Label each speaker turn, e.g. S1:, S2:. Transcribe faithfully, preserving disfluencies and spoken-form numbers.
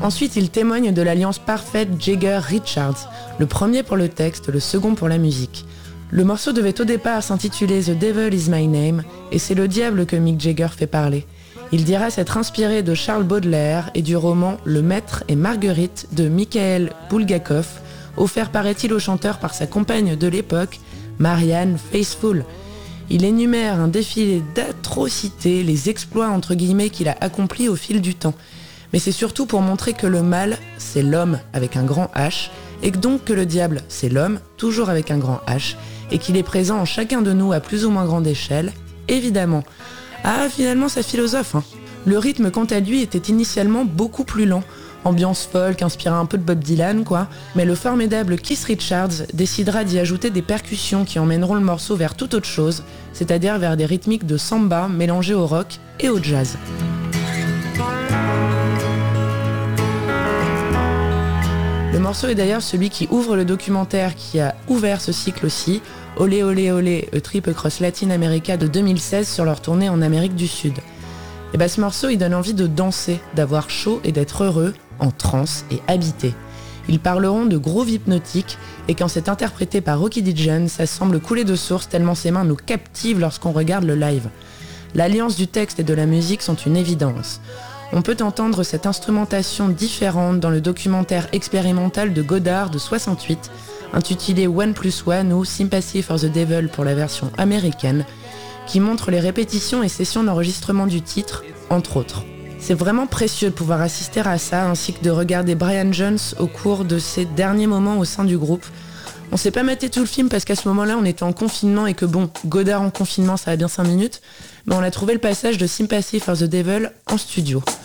S1: Ensuite, il témoigne de l'alliance parfaite Jagger-Richards, le premier pour le texte, le second pour la musique. Le morceau devait au départ s'intituler The Devil Is My Name, et c'est le diable que Mick Jagger fait parler. Il dira s'être inspiré de Charles Baudelaire et du roman Le Maître et Marguerite de Mikhail Bulgakov, offert paraît-il au chanteur par sa compagne de l'époque, Marianne Faithfull. Il énumère un défilé d'atrocités, les exploits entre guillemets qu'il a accomplis au fil du temps. Mais c'est surtout pour montrer que le mal, c'est l'homme avec un grand H, et que donc que le diable, c'est l'homme, toujours avec un grand H, et qu'il est présent en chacun de nous à plus ou moins grande échelle, évidemment. Ah, finalement, ça philosophe, hein. Le rythme, quant à lui, était initialement beaucoup plus lent, ambiance folk, inspiré un peu de Bob Dylan, quoi, mais le formidable Keith Richards décidera d'y ajouter des percussions qui emmèneront le morceau vers toute autre chose, c'est-à-dire vers des rythmiques de samba mélangées au rock et au jazz. Le morceau est d'ailleurs celui qui ouvre le documentaire qui a ouvert ce cycle aussi, Olé Olé Olé, A Trip Across Latin America de deux mille seize sur leur tournée en Amérique du Sud. Et bah ce morceau il donne envie de danser, d'avoir chaud et d'être heureux, en transe et habité. Ils parleront de groove hypnotique et quand c'est interprété par Rocky Dijon, ça semble couler de source tellement ses mains nous captivent lorsqu'on regarde le live. L'alliance du texte et de la musique sont une évidence. On peut entendre cette instrumentation différente dans le documentaire expérimental de Godard de soixante-huit, intitulé One Plus One ou Sympathy for the Devil pour la version américaine, qui montre les répétitions et sessions d'enregistrement du titre, entre autres. C'est vraiment précieux de pouvoir assister à ça, ainsi que de regarder Brian Jones au cours de ses derniers moments au sein du groupe. On s'est pas maté tout le film parce qu'à ce moment-là, on était en confinement et que bon, Godard en confinement, ça va bien cinq minutes, mais on a trouvé le passage de Sympathy for the Devil en studio.